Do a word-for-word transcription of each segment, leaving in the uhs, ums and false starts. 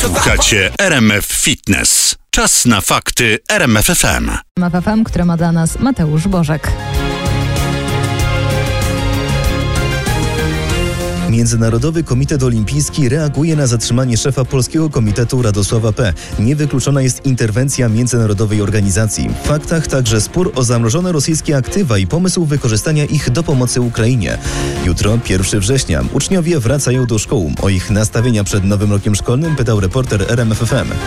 Słuchacie R M F Fitness. Czas na fakty R M F F M. R M F F M, które ma dla nas Mateusz Bożek. Międzynarodowy Komitet Olimpijski reaguje na zatrzymanie szefa Polskiego Komitetu Radosława P. Niewykluczona jest interwencja międzynarodowej organizacji. W faktach także spór o zamrożone rosyjskie aktywa i pomysł wykorzystania ich do pomocy Ukrainie. Jutro, pierwszego września, uczniowie wracają do szkół. O ich nastawienia przed nowym rokiem szkolnym pytał reporter R M F F M.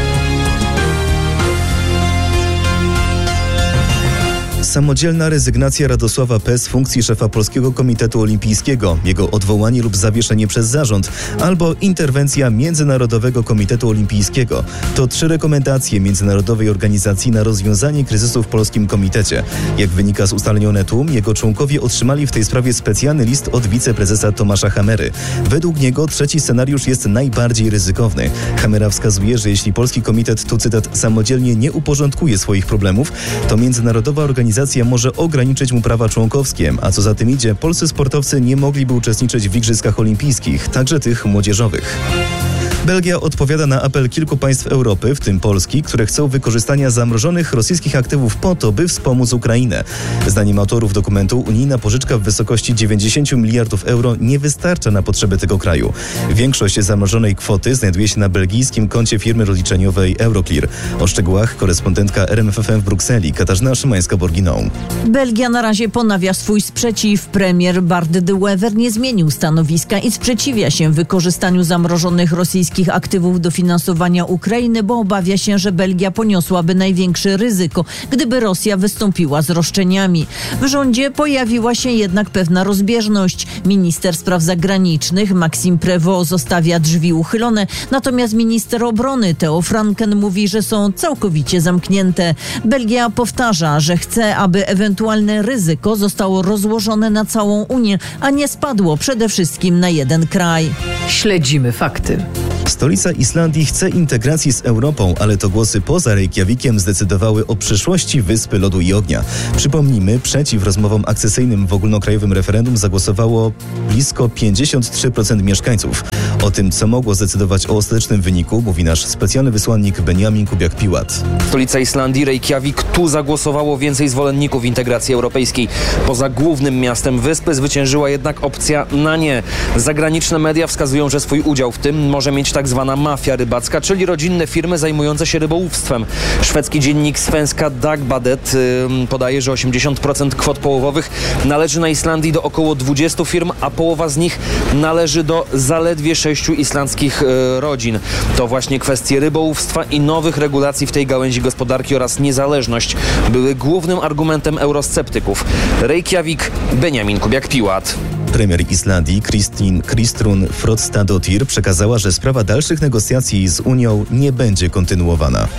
Samodzielna rezygnacja Radosława P. z funkcji szefa Polskiego Komitetu Olimpijskiego, jego odwołanie lub zawieszenie przez zarząd, albo interwencja Międzynarodowego Komitetu Olimpijskiego. To trzy rekomendacje międzynarodowej organizacji na rozwiązanie kryzysu w Polskim Komitecie. Jak wynika z ustaleń Onetu, jego członkowie otrzymali w tej sprawie specjalny list od wiceprezesa Tomasza Hamery. Według niego trzeci scenariusz jest najbardziej ryzykowny. Hamera wskazuje, że jeśli Polski Komitet, tu cytat, samodzielnie nie uporządkuje swoich problemów, to międzynarodowa organizacja może ograniczyć mu prawa członkowskie, a co za tym idzie, polscy sportowcy nie mogliby uczestniczyć w Igrzyskach Olimpijskich, także tych młodzieżowych. Belgia odpowiada na apel kilku państw Europy, w tym Polski, które chcą wykorzystania zamrożonych rosyjskich aktywów po to, by wspomóc Ukrainę. Zdaniem autorów dokumentu unijna pożyczka w wysokości dziewięćdziesiąt miliardów euro nie wystarcza na potrzeby tego kraju. Większość zamrożonej kwoty znajduje się na belgijskim koncie firmy rozliczeniowej Euroclear. O szczegółach korespondentka R M F F M w Brukseli Katarzyna Szymańska-Borginą. Belgia na razie ponawia swój sprzeciw. Premier Bart de Wever nie zmienił stanowiska i sprzeciwia się wykorzystaniu zamrożonych rosyjskich aktywów do finansowania Ukrainy, bo obawia się, że Belgia poniosłaby największe ryzyko, gdyby Rosja wystąpiła z roszczeniami. W rządzie pojawiła się jednak pewna rozbieżność. Minister spraw zagranicznych Maxime Prévost zostawia drzwi uchylone, natomiast minister obrony Theo Franken mówi, że są całkowicie zamknięte. Belgia powtarza, że chce, aby ewentualne ryzyko zostało rozłożone na całą Unię, a nie spadło przede wszystkim na jeden kraj. Śledzimy fakty. Stolica Islandii chce integracji z Europą, ale to głosy poza Reykjavikiem zdecydowały o przyszłości Wyspy Lodu i Ognia. Przypomnijmy, przeciw rozmowom akcesyjnym w ogólnokrajowym referendum zagłosowało blisko pięćdziesiąt trzy procent mieszkańców. O tym, co mogło zdecydować o ostatecznym wyniku, mówi nasz specjalny wysłannik Benjamin Kubiak-Piłat. Stolica Islandii, Reykjavik, tu zagłosowało więcej zwolenników integracji europejskiej. Poza głównym miastem wyspy zwyciężyła jednak opcja na nie. Zagraniczne media wskazują, że swój udział w tym może mieć tak zwana mafia rybacka, czyli rodzinne firmy zajmujące się rybołówstwem. Szwedzki dziennik Svenska Dagbladet yy, podaje, że osiemdziesiąt procent kwot połowowych należy na Islandii do około dwudziestu firm, a połowa z nich należy do zaledwie sześciu islandzkich yy, rodzin. To właśnie kwestie rybołówstwa i nowych regulacji w tej gałęzi gospodarki oraz niezależność były głównym argumentem eurosceptyków. Reykjavik, Benjamin Kubiak-Piłat. Premier Islandii Kristin Kristrún Frostadóttir przekazała, że sprawa dalszych negocjacji z Unią nie będzie kontynuowana.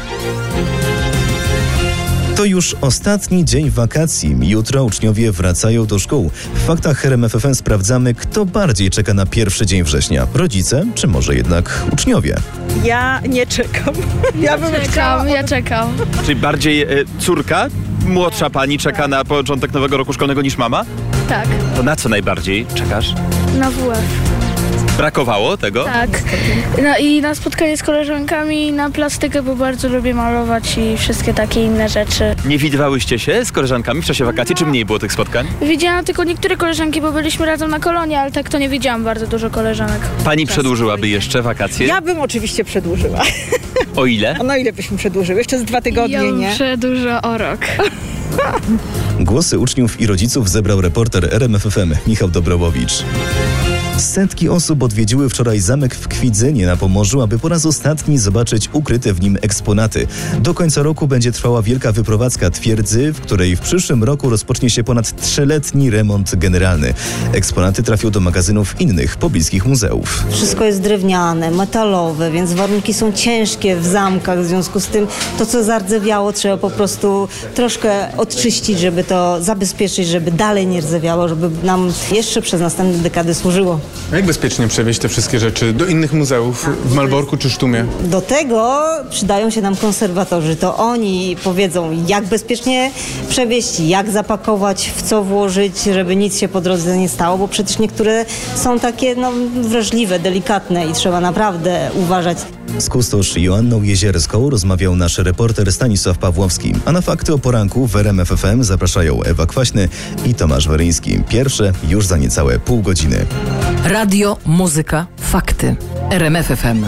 To już ostatni dzień wakacji. Jutro uczniowie wracają do szkół. W faktach R M F F M sprawdzamy, kto bardziej czeka na pierwszy dzień września. Rodzice, czy może jednak uczniowie? Ja nie czekam. Ja bym chciała... Ja czekam. Czyli bardziej e, córka, młodsza pani czeka na początek nowego roku szkolnego niż mama? Tak. To na co najbardziej czekasz? Na W F. Brakowało tego? Tak. No i na spotkanie z koleżankami, na plastykę, bo bardzo lubię malować i wszystkie takie inne rzeczy. Nie widywałyście się z koleżankami w czasie wakacji, no. Czy mniej było tych spotkań? Widziałam tylko niektóre koleżanki, bo byliśmy razem na kolonie, ale tak to nie widziałam bardzo dużo koleżanek. Pani przedłużyłaby jeszcze wakacje? Ja bym oczywiście przedłużyła. O ile? No ile byśmy przedłużyły? Jeszcze z dwa tygodnie, ja bym nie? przedłuża o rok. Głosy uczniów i rodziców zebrał reporter R M F F M Michał Dobrowowicz. Setki osób odwiedziły wczoraj zamek w Kwidzynie na Pomorzu, aby po raz ostatni zobaczyć ukryte w nim eksponaty. Do końca roku będzie trwała wielka wyprowadzka twierdzy, w której w przyszłym roku rozpocznie się ponad trzyletni remont generalny. Eksponaty trafią do magazynów innych pobliskich muzeów. Wszystko jest drewniane, metalowe, więc warunki są ciężkie w zamkach. W związku z tym to, co zardzewiało, trzeba po prostu troszkę odczyścić, żeby to zabezpieczyć, żeby dalej nie rdzewiało, żeby nam jeszcze przez następne dekady służyło. A jak bezpiecznie przewieźć te wszystkie rzeczy do innych muzeów w Malborku czy Sztumie? Do tego przydają się nam konserwatorzy. To oni powiedzą, jak bezpiecznie przewieźć, jak zapakować, w co włożyć, żeby nic się po drodze nie stało, bo przecież niektóre są takie no, wrażliwe, delikatne i trzeba naprawdę uważać. Z kustosz Joanną Jezierską rozmawiał nasz reporter Stanisław Pawłowski. A na fakty o poranku w R M F F M zapraszają Ewa Kwaśny i Tomasz Weryński. Pierwsze już za niecałe pół godziny. Radio, muzyka, fakty. R M F F M.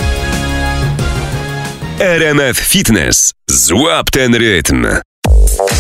R M F Fitness. Złap ten rytm.